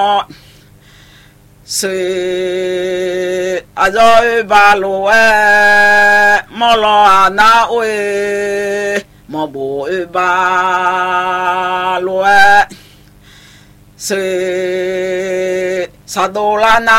是在巴路莫罗那位莫不巴路是萨多拉那